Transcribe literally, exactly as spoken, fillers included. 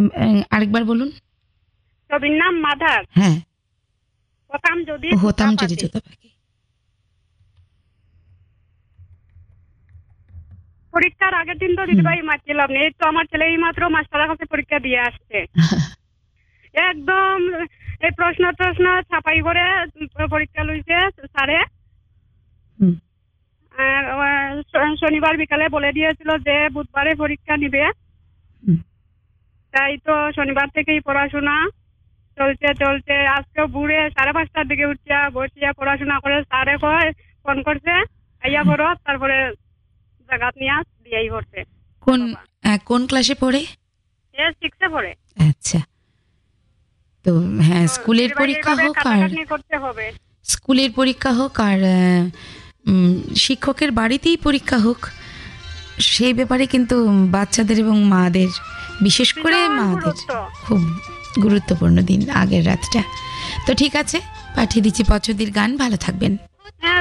আরেকবার বলুন। ছবির নাম মাদার। হ্যাঁ, হতাম যদি হতাম তোতা যদি পাখি। তোতা পাখি। পরীক্ষার আগের দিন তো হুম। দিদিভাই মারছিলাম না, এই তো আমার ছেলে এই মাত্র মাস্টারের কাছে পরীক্ষা দিয়ে আসছে। একদম এই প্রশ্ন টশ্ন ছাপাই করে পরীক্ষা লইছে স্যারে। হুম। আর, আহ, শ- শনিবার বিকালে বলে দিয়েছিল যে বুধবারে পরীক্ষা নিবে। হুম। তাই তো শনিবার থেকেই পড়াশোনা চলছে চলছে আজকেও বুড়ে সাড়ে পাঁচটার দিকে উঠিয়া বসিয়া পড়াশোনা করে স্যারে কয় ফোন করছে আইয়া পড়ো, তারপরে জাগাত নিয়ে দিয়েই পড়ছে। কোন আহ, কোন ক্লাসে পড়ে? এ সিক্সে পড়ে। আচ্ছা, তো হ্যাঁ, তো স্কুলের দিদিভাই পরীক্ষা এইভাবে হোক আর কাটাকাটি করতে হবে। স্কুলের পরীক্ষা হোক আর আহ, উম, শিক্ষকের বাড়িতেই পরীক্ষা হোক, সেই ব্যাপারে কিন্তু বাচ্চাদের এবং মাদের, বিশেষ করে ভীষণ মাদের গুরুত্ব। খুব গুরুত্বপূর্ণ দিন আগের রাতটা। তো ঠিক আছে, পাঠিয়ে দিচ্ছি পছন্দের গান, ভালো থাকবেন। হ্যাঁ